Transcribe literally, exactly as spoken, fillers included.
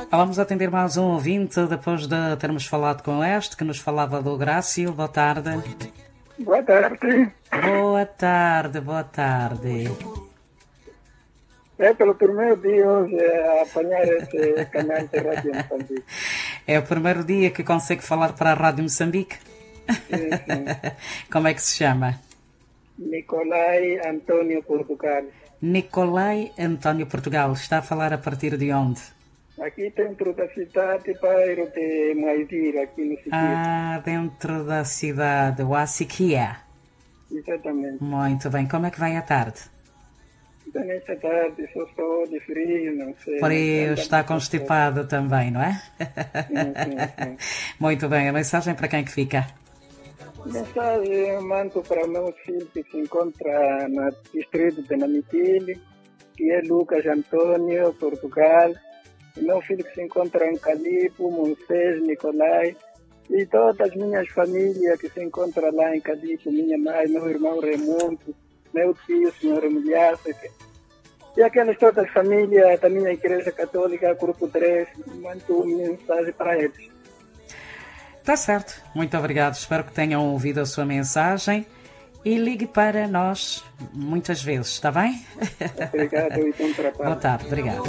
Vamos atender mais um ouvinte depois de termos falado com este, que nos falava do Grácio. Boa tarde. Boa tarde. Boa tarde, boa tarde. É pelo primeiro dia hoje a apanhar esse canal de Rádio Moçambique. É o primeiro dia que consegue falar para a Rádio Moçambique? Sim, sim. Como é que se chama? Nicolai Antônio Portugal. Nicolai Antônio Portugal. Está a falar a partir de onde? Aqui dentro da cidade, bairro de Maizira, aqui no Siqueira. Ah, dentro da cidade, o Asiquia. Exatamente. Muito bem. Como é que vai a tarde? Então, nesta tarde, só estou de frio, não sei. Frio, não está constipado também, não é? Sim, sim, sim. Muito bem. A mensagem para quem que fica? Mensagem eu mando para o meu filho que se encontra no distrito de Namiquili, que é Lucas Antônio Portugal. O meu filho que se encontra em Calipo, Moisés, Nicolai, e todas as minhas famílias que se encontram lá em Calipo, minha mãe, meu irmão Raimundo, meu tio, senhor Emiliano, e aquelas todas as famílias da minha Igreja Católica, Grupo três, mando uma mensagem para eles. Está certo. Muito obrigado. Espero que tenham ouvido a sua mensagem e ligue para nós muitas vezes, está bem? Obrigado e bom trabalho. Boa tarde. Obrigado.